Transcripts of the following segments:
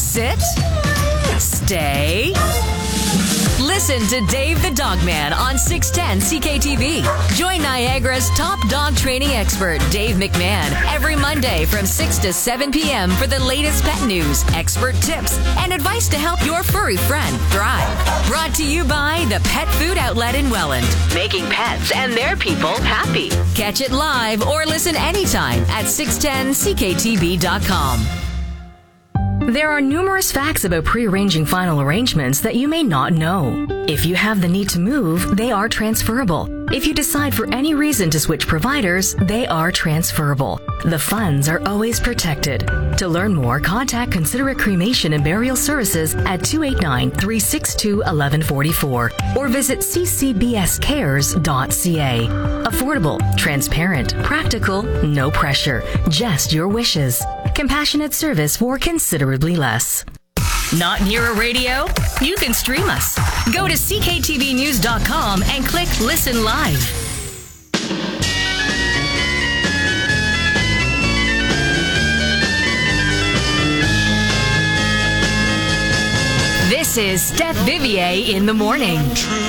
Sit. Stay. Listen to Dave the Dog Man on 610 CKTV. Join Niagara's top dog training expert, Dave McMahon, every Monday from 6 to 7 p.m. for the latest pet news, expert tips, and advice to help your furry friend thrive. Brought to you by the Pet Food Outlet in Welland, making pets and their people happy. Catch it live or listen anytime at 610CKTV.com. There are numerous facts about pre-arranging final arrangements that you may not know. If you have the need to move, they are transferable. If you decide for any reason to switch providers, they are transferable. The funds are always protected. To learn more, contact Considerate Cremation and Burial Services at 289-362-1144 or visit ccbscares.ca. Affordable, transparent, practical, no pressure, just your wishes. Compassionate service for considerably less. Not near a radio? You can stream us. Go to cktvnews.com and click Listen Live. This is Steph Vivier in the morning.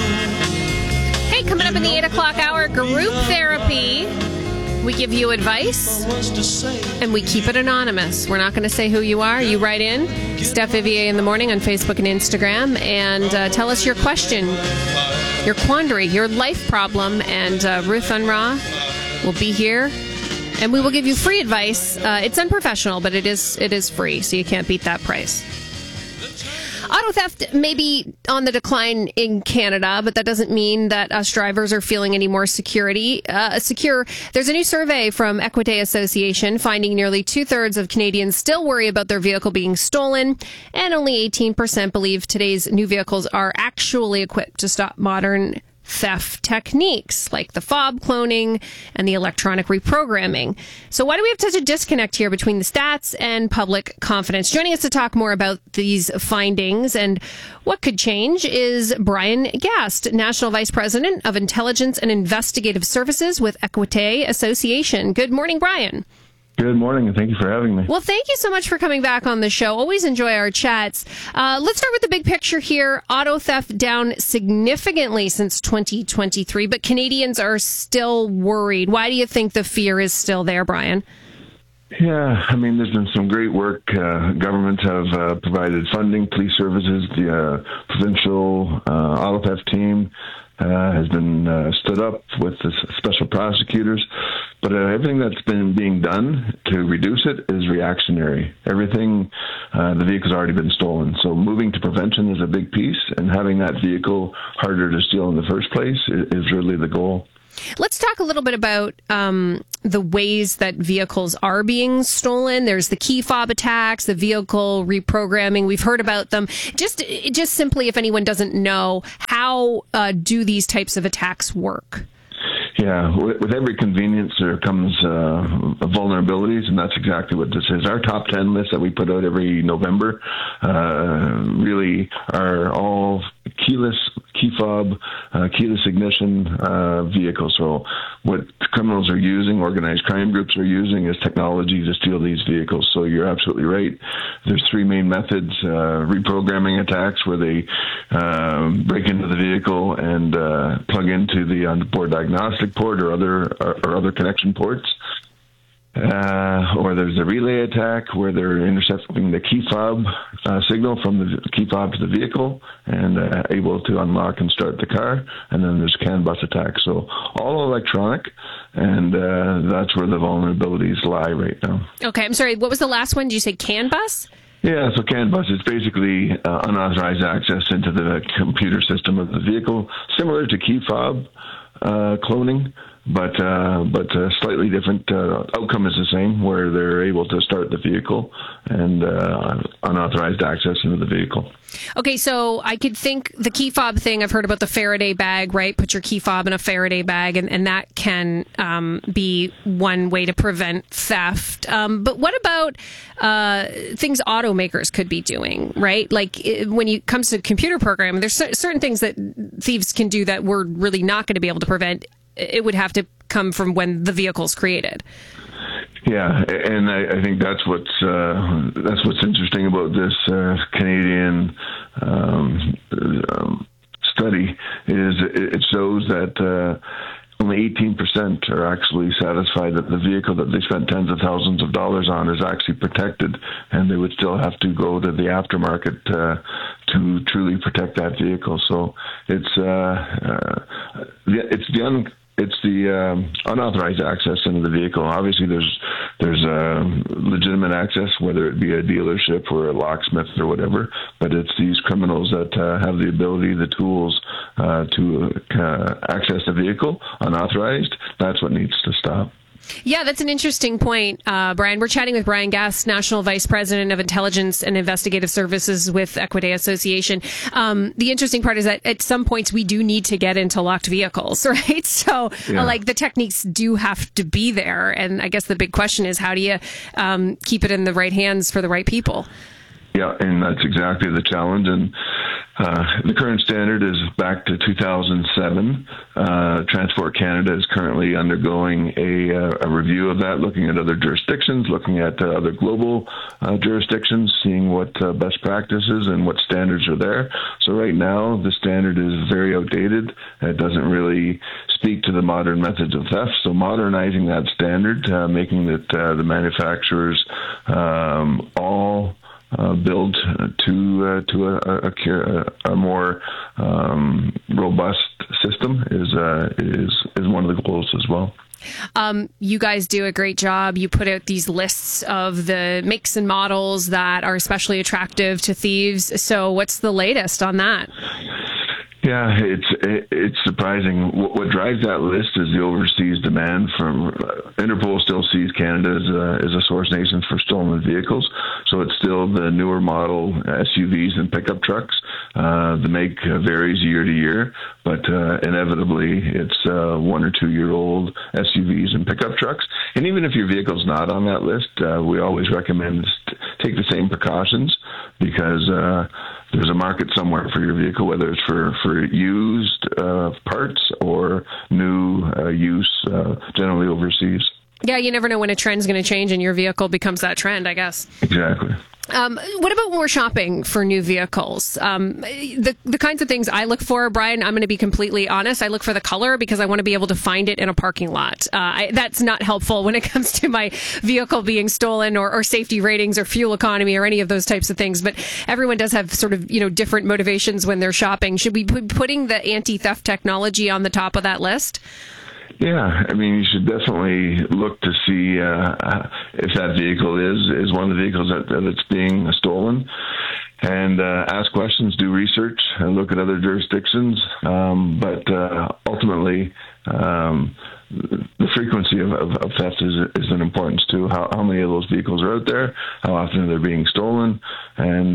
Hey, coming up in the 8 o'clock hour, group therapy. We give you advice, and we keep it anonymous. We're not going to say who you are. You write in, Steph Vivier in the morning on Facebook and Instagram, and tell us your question, your quandary, your life problem, and Ruth Unruh will be here, and we will give you free advice. It's unprofessional, but it is free, so you can't beat that price. Auto theft may be on the decline in Canada, but that doesn't mean that us drivers are feeling any more secure. There's a new survey from Equité Association finding nearly 2/3 of Canadians still worry about their vehicle being stolen, and only 18% believe today's new vehicles are actually equipped to stop modern theft techniques like the fob cloning and the electronic reprogramming. So why do we have such a disconnect here between the stats and public confidence? Joining us to talk more about these findings and what could change is Brian Gast, National Vice President of Intelligence and Investigative Services with Equité Association. Good morning, Brian. Good morning, and thank you for having me. Well, thank you so much for coming back on the show. Always enjoy our chats. Let's start with the big picture here. Auto theft down significantly since 2023, but Canadians are still worried. Why do you think the fear is still there, Brian? Yeah, I mean, there's been some great work. Governments have provided funding, police services, the provincial auto theft team has been stood up with the special prosecutors. But everything that's been being done to reduce it is reactionary. Everything, the vehicle's already been stolen. So moving to prevention is a big piece, and having that vehicle harder to steal in the first place is really the goal. Let's talk a little bit about the ways that vehicles are being stolen. There's the key fob attacks, the vehicle reprogramming. We've heard about them. Just simply, if anyone doesn't know, how do these types of attacks work? Yeah, with every convenience there comes vulnerabilities, and that's exactly what this is. Our top 10 list that we put out every November really are all keyless, key fob, keyless ignition vehicles. So what criminals are using, organized crime groups are using, is technology to steal these vehicles. So you're absolutely right. There's three main methods: reprogramming attacks, where they break into the vehicle and plug into the on-board diagnostic port or other connection ports. Or there's a relay attack where they're intercepting the key fob signal from the key fob to the vehicle and able to unlock and start the car. And then there's CAN bus attack. So all electronic, and that's where the vulnerabilities lie right now. Okay, I'm sorry. What was the last one? Did you say CAN bus? Yeah, so CAN bus is basically unauthorized access into the computer system of the vehicle, similar to key fob cloning. But slightly different. Outcome is the same, where they're able to start the vehicle and unauthorized access into the vehicle. Okay, so I could think the key fob thing, I've heard about the Faraday bag, right? Put your key fob in a Faraday bag, and that can be one way to prevent theft. But what about things automakers could be doing, right? Like when it comes to computer programming, there's certain things that thieves can do that we're really not going to be able to prevent. It would have to come from when the vehicle's created. Yeah, and I think that's what's interesting about this Canadian study is it shows that only 18% are actually satisfied that the vehicle that they spent tens of thousands of dollars on is actually protected, and they would still have to go to the aftermarket to truly protect that vehicle. So it's the unauthorized access into the vehicle. Obviously, there's legitimate access, whether it be a dealership or a locksmith or whatever. But it's these criminals that have the ability, the tools to access the vehicle unauthorized. That's what needs to stop. Yeah, that's an interesting point, Brian. We're chatting with Brian Gass, National Vice President of Intelligence and Investigative Services with Equiday Association. The interesting part is that at some points we do need to get into locked vehicles, right? So, the techniques do have to be there. And I guess the big question is, how do you keep it in the right hands for the right people? Yeah, and that's exactly the challenge. And the current standard is back to 2007. Transport Canada is currently undergoing a review of that, looking at other jurisdictions, looking at other global jurisdictions, seeing what best practices and what standards are there. So right now, the standard is very outdated. It doesn't really speak to the modern methods of theft. So modernizing that standard, making that the manufacturers all build to a more robust system is one of the goals as well. You guys do a great job. You put out these lists of the makes and models that are especially attractive to thieves. So what's the latest on that? Yeah, it's surprising. What drives that list is the overseas demand from Interpol still sees Canada as a source nation for stolen vehicles. So it's still the newer model SUVs and pickup trucks. The make varies year to year, but inevitably it's 1 or 2 year old SUVs and pickup trucks. And even if your vehicle's not on that list, we always recommend take the same precautions because there's a market somewhere for your vehicle, whether it's for used parts or new use, generally overseas. Yeah, you never know when a trend's going to change and your vehicle becomes that trend, I guess. Exactly. What about when we're shopping for new vehicles? The kinds of things I look for, Brian, I'm going to be completely honest. I look for the color because I want to be able to find it in a parking lot. That's not helpful when it comes to my vehicle being stolen or safety ratings or fuel economy or any of those types of things. But everyone does have sort of, different motivations when they're shopping. Should we be putting the anti-theft technology on the top of that list? Yeah, I mean, you should definitely look to see if that vehicle is one of the vehicles that's being stolen, and ask questions, do research, and look at other jurisdictions. But ultimately, the frequency of theft is an importance too. How many of those vehicles are out there? How often are they being stolen? And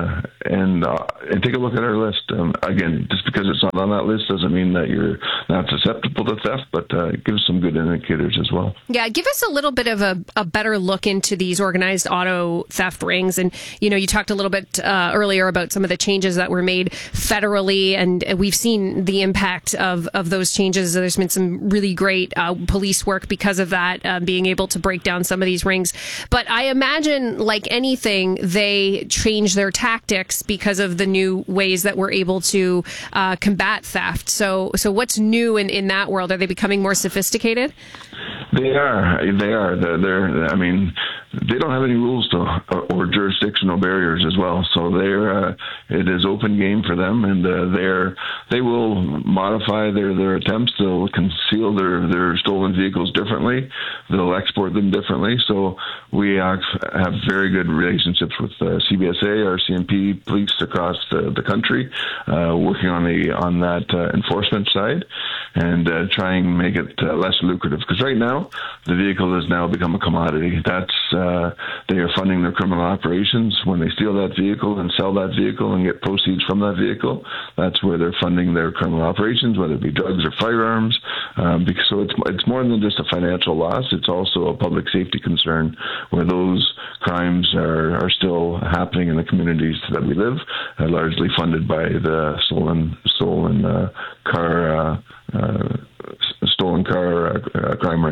take a look at our list. Again, just because it's not on that list doesn't mean that you're not susceptible to theft, but it gives some good indicators as well. Yeah, give us a little bit of a better look into these organized auto theft rings. And, you talked a little bit earlier about some of the changes that were made federally, and we've seen the impact of those changes. There's been some really great police work because of that, being able to break down some of these rings. But I imagine, like anything, they change their tactics because of the new ways that we're able to combat theft. So what's new in that world? Are they becoming more sophisticated? They are. They're. I mean, they don't have any rules or jurisdictional barriers as well. So it is open game for them, and they will modify their attempts. They'll conceal their stolen vehicles differently. They'll export them differently. So we have very good relationships with CBSA, RCMP, police across the country, working on that enforcement side and trying to make it less lucrative. Because right now, the vehicle has now become a commodity. That's they are funding their criminal operations. When they steal that vehicle and sell that vehicle and get proceeds from that vehicle, that's where they're funding their criminal operations, whether it be drugs or firearms. So it's more than just a financial loss. It's also a public safety concern where those crimes are still happening in the communities that we live, largely funded by the stolen car crime rings.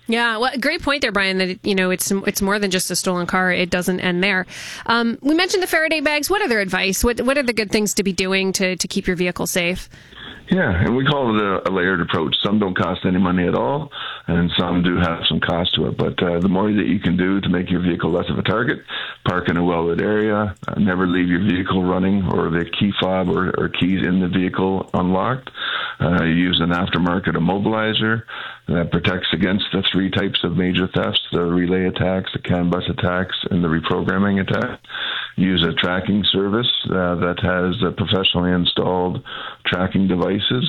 Yeah, well, great point there, Brian, that, it's more than just a stolen car. It doesn't end there. We mentioned the Faraday bags. What other advice? What are the good things to be doing to keep your vehicle safe? Yeah, and we call it a layered approach. Some don't cost any money at all, and some do have some cost to it. But the more that you can do to make your vehicle less of a target, park in a well-lit area, never leave your vehicle running or the key fob or keys in the vehicle unlocked. Use an aftermarket immobilizer that protects against the 3 types of major thefts: the relay attacks, the CAN bus attacks, and the reprogramming attack. Use a tracking service that has professionally installed tracking devices,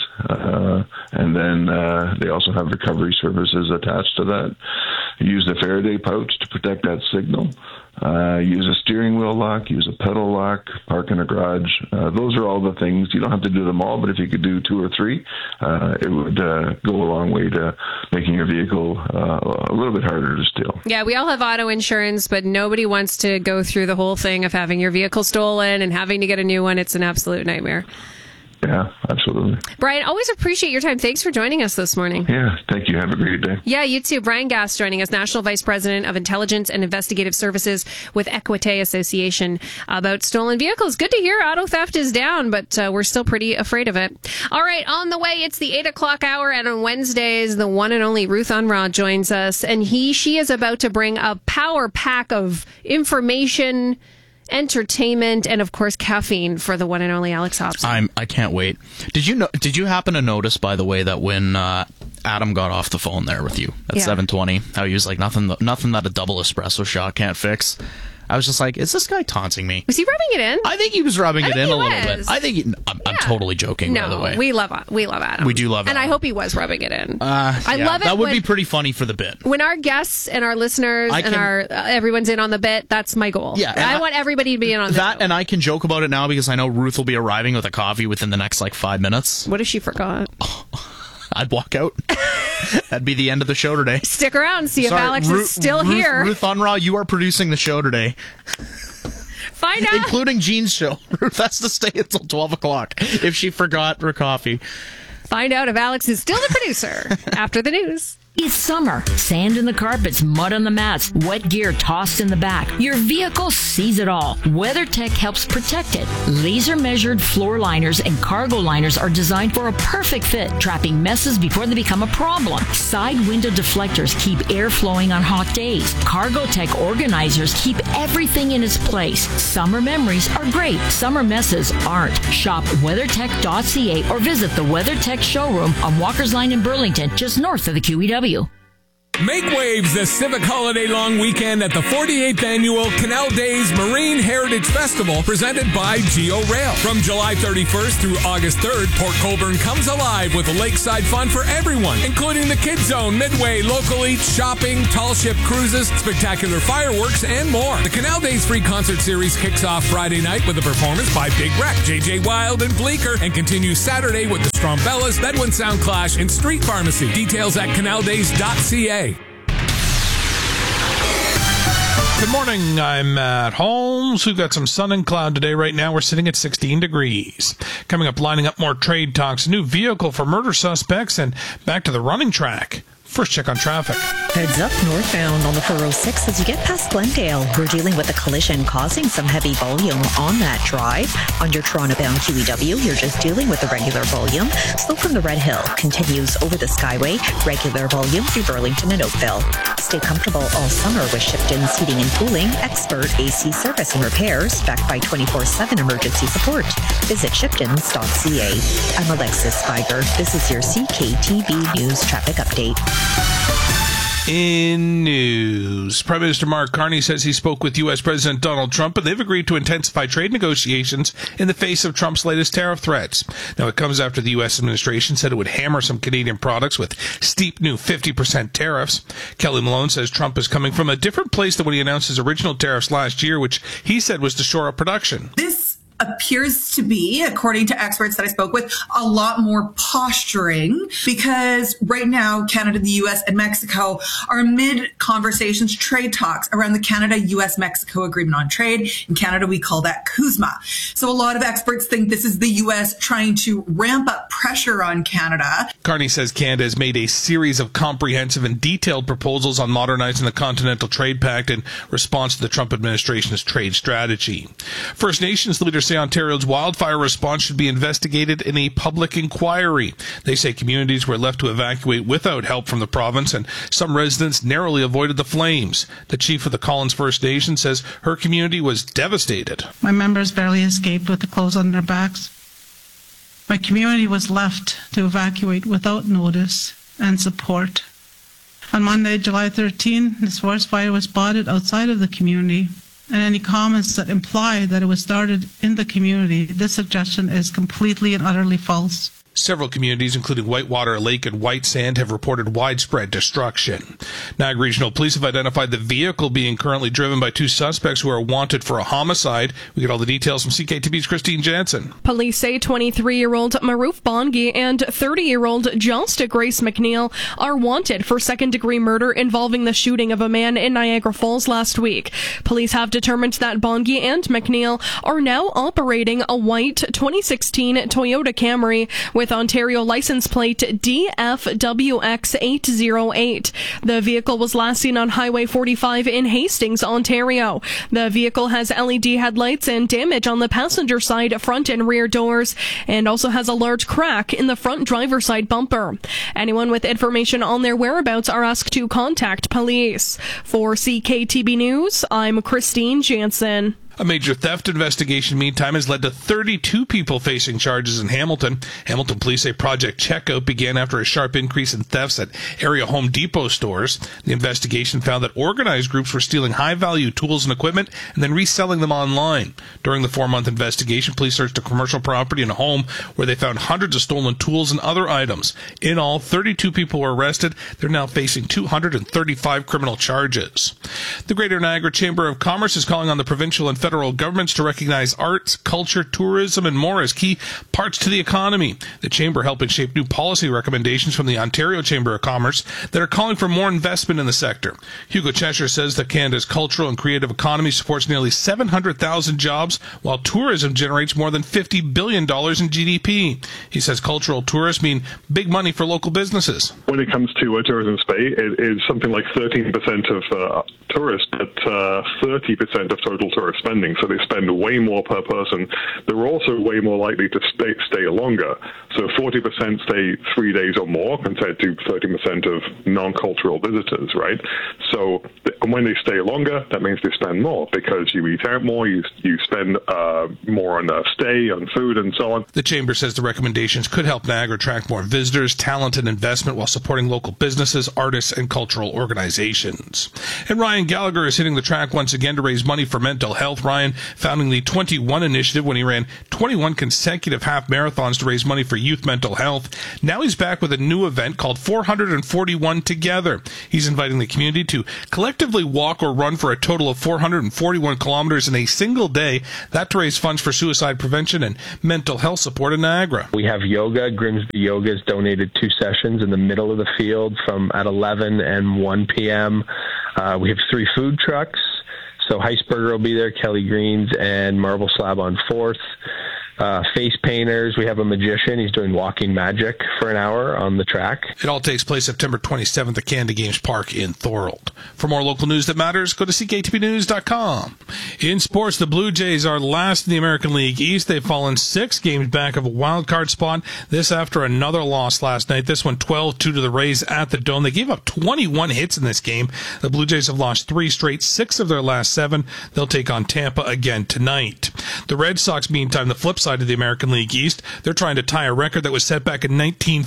and then they also have recovery services attached to that. Use the Faraday pouch to protect that signal. Use a steering wheel lock, use a pedal lock, park in a garage. Those are all the things. You don't have to do them all, but if you could do 2 or 3, it would go a long way to making your vehicle a little bit harder to steal. Yeah, we all have auto insurance, but nobody wants to go through the whole thing of having your vehicle stolen and having to get a new one. It's an absolute nightmare. Yeah, absolutely. Brian, always appreciate your time. Thanks for joining us this morning. Yeah, thank you. Have a great day. Yeah, you too. Brian Gass joining us, National Vice President of Intelligence and Investigative Services with Equite Association, about stolen vehicles. Good to hear auto theft is down, but we're still pretty afraid of it. All right, on the way, it's the 8 o'clock hour, and on Wednesdays, the one and only Ruth Unruh joins us, and she is about to bring a power pack of information, entertainment, and of course caffeine for the one and only Alex Hobson. I can't wait. Did you happen to notice, by the way, that when Adam got off the phone there with you at 7:20, how he was like, nothing that a double espresso shot can't fix? I was just like, is this guy taunting me? Was he rubbing it in? I think he was rubbing it in a little bit. I think I'm totally joking, by the way. No, we love Adam. We do love Adam. And I hope he was rubbing it in. I love it. That would be pretty funny for the bit. When our guests and our listeners everyone's in on the bit, that's my goal. Yeah, I want everybody to be in on that. And I can joke about it now because I know Ruth will be arriving with a coffee within the next 5 minutes. What if she forgot? I'd walk out. That'd be the end of the show today. Stick around, see if Alex is still here. Ruth Unruh, you are producing the show today. Find out. Including Jean's show. Ruth has to stay until 12 o'clock if she forgot her coffee. Find out if Alex is still the producer after the news. It's summer. Sand in the carpets, mud on the mats, wet gear tossed in the back. Your vehicle sees it all. WeatherTech helps protect it. Laser-measured floor liners and cargo liners are designed for a perfect fit, trapping messes before they become a problem. Side window deflectors keep air flowing on hot days. CargoTech organizers keep everything in its place. Summer memories are great. Summer messes aren't. Shop WeatherTech.ca or visit the WeatherTech showroom on Walker's Line in Burlington, just north of the QEW. Make waves this civic holiday long weekend at the 48th Annual Canal Days Marine Heritage Festival presented by Geo Rail. From July 31st through August 3rd, Port Colborne comes alive with lakeside fun for everyone, including the Kids Zone, Midway, local eats, shopping, tall ship cruises, spectacular fireworks, and more. The Canal Days free concert series kicks off Friday night with a performance by Big Wreck, JJ Wild, and Bleecker, and continues Saturday with the Strombellas, Bedouin Sound Clash, and Street Pharmacy. Details at canaldays.ca. Good morning, I'm Matt Holmes. We've got some sun and cloud today. Right now we're sitting at 16 degrees. Coming up, lining up more trade talks, a new vehicle for murder suspects, and back to the running track. First check on traffic. Heads up northbound on the 406 as you get past Glendale. We're dealing with a collision causing some heavy volume on that drive. On your Toronto-bound QEW, you're just dealing with the regular volume. Slow from the Red Hill continues over the Skyway. Regular volume through Burlington and Oakville. Stay comfortable all summer with Shipton's Heating and Cooling. Expert AC service and repairs backed by 24/7 emergency support. Visit shiptons.ca. I'm Alexis Spiger. This is your CKTV News Traffic Update. In news, Prime Minister Mark Carney says he spoke with U.S. President Donald Trump, and they've agreed to intensify trade negotiations in the face of Trump's latest tariff threats. Now, it comes after the U.S. administration said it would hammer some Canadian products with steep new 50% tariffs. Kelly Malone says Trump is coming from a different place than when he announced his original tariffs last year, which he said was to shore up production. This appears to be, according to experts that I spoke with, a lot more posturing, because right now Canada, the US, and Mexico are mid conversations, trade talks around the Canada-US-Mexico Agreement on Trade. In Canada, we call that CUSMA. So a lot of experts think this is the US trying to ramp up pressure on Canada. Carney says Canada has made a series of comprehensive and detailed proposals on modernizing the Continental Trade Pact in response to the Trump administration's trade strategy. First Nations leaders say Ontario's wildfire response should be investigated in a public inquiry. They say communities were left to evacuate without help from the province, and some residents narrowly avoided the flames. The chief of the Collins First Nation says her community was devastated. My members barely escaped with the clothes on their backs. My community was left to evacuate without notice and support. On Monday, July 13, this forest fire was spotted outside of the community, and any comments that imply that it was started in the community, this suggestion is completely and utterly false. Several communities, including Whitewater Lake and White Sand, have reported widespread destruction. Niagara Regional Police have identified the vehicle being currently driven by two suspects who are wanted for a homicide. We get all the details from CKTV's Christine Jansen. Police say 23-year-old Maruf Bongi and 30-year-old Josta Grace McNeil are wanted for second-degree murder involving the shooting of a man in Niagara Falls last week. Police have determined that Bongi and McNeil are now operating a white 2016 Toyota Camry with Ontario license plate DFWX808. The vehicle was last seen on Highway 45 in Hastings, Ontario. The vehicle has LED headlights and damage on the passenger side front and rear doors, and also has a large crack in the front driver's side bumper. Anyone with information on their whereabouts are asked to contact police. For CKTB News, I'm Christine Jansen. A major theft investigation, meantime, has led to 32 people facing charges in Hamilton. Hamilton police say Project Checkout began after a sharp increase in thefts at area Home Depot stores. The investigation found that organized groups were stealing high-value tools and equipment and then reselling them online. During the 4-month investigation, police searched a commercial property and a home where they found hundreds of stolen tools and other items. In all, 32 people were arrested. They're now facing 235 criminal charges. The Greater Niagara Chamber of Commerce is calling on the provincial and federal governments to recognize arts, culture, tourism, and more as key parts to the economy. The Chamber helping shape new policy recommendations from the Ontario Chamber of Commerce that are calling for more investment in the sector. Hugo Cheshire says that Canada's cultural and creative economy supports nearly 700,000 jobs, while tourism generates more than $50 billion in GDP. He says cultural tourists mean big money for local businesses. When it comes to tourism space, it is something like 13% of tourists, but 30% of total tourist spending. So they spend way more per person. They're also way more likely to stay longer. So 40% stay 3 days or more compared to 30% of non-cultural visitors, right? So when they stay longer, that means they spend more because you eat out more, you spend more on stay, on food, and so on. The Chamber says the recommendations could help Niagara attract more visitors, talent, and investment while supporting local businesses, artists, and cultural organizations. And Ryan Gallagher is hitting the track once again to raise money for mental health. Ryan founding the 21 initiative when he ran 21 consecutive half marathons to raise money for youth mental health. Now he's back with a new event called 441 Together. He's inviting the community to collectively walk or run for a total of 441 kilometers in a single day. That to raise funds for suicide prevention and mental health support in Niagara. We have yoga. Grimsby Yoga has donated 2 sessions in the middle of the field from at 11 and 1 p.m. We have 3 food trucks. So Heisberger will be there, Kelly Greens, and Marble Slab on 4th. Face painters. We have a magician. He's doing walking magic for an hour on the track. It all takes place September 27th at Canada Games Park in Thorold. For more local news that matters, go to CKTVnews.com. In sports, the Blue Jays are last in the American League East. They've fallen 6 games back of a wild card spot. This after another loss last night. This one 12-2 to the Rays at the Dome. They gave up 21 hits in this game. The Blue Jays have lost 3 straight, 6 of their last 7. They'll take on Tampa again tonight. The Red Sox, meantime, the flip side of the American League East, they're trying to tie a record that was set back in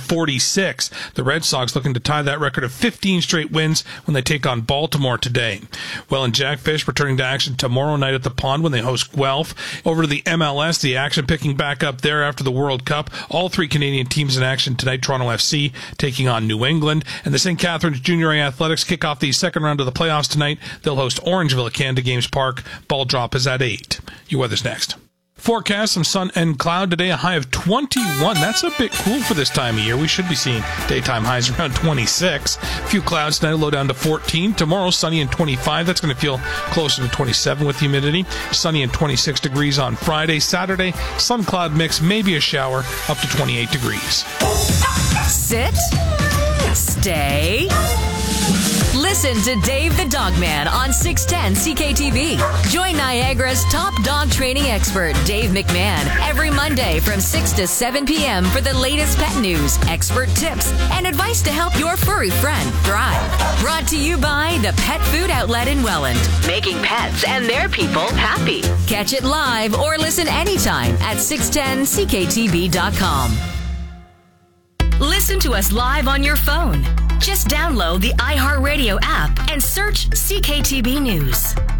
1946. The Red Sox looking to tie that record of 15 straight wins when they take on Baltimore today. Well, and Jackfish returning to action tomorrow night at the Pond when they host Guelph. Over to the MLS, the action picking back up there after the World Cup. All 3 Canadian teams in action tonight. Toronto FC taking on New England. And the St. Catharines Junior A Athletics kick off the second round of the playoffs tonight. They'll host Orangeville at Canada Games Park. Ball drop is at 8. Your weather's next. forecast, some sun and cloud today, a high of 21. That's a bit cool for this time of year. We should be seeing daytime highs around 26. A few clouds tonight, low down to 14. Tomorrow, sunny and 25. That's going to feel closer to 27 with humidity. Sunny and 26 degrees on Friday. Saturday, sun cloud mix, maybe a shower, up to 28 degrees. Sit. Stay. Listen to Dave the Dogman on 610 CKTV. Join Niagara's top dog training expert, Dave McMahon, every Monday from 6 to 7 p.m. for the latest pet news, expert tips, and advice to help your furry friend thrive. Brought to you by the Pet Food Outlet in Welland, making pets and their people happy. Catch it live or listen anytime at 610CKTV.com. Listen to us live on your phone. Just download the iHeartRadio app and search CKTB News.